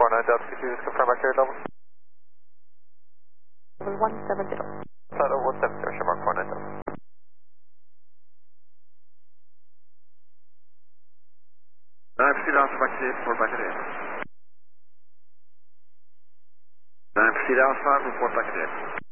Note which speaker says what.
Speaker 1: Delta, could you just confirm my carrier level?
Speaker 2: 170.
Speaker 1: Flight level 170, show mark 49 Delta.
Speaker 3: 9 proceed Alpha back to the report back at air. 9 proceed Alpha, report back at air.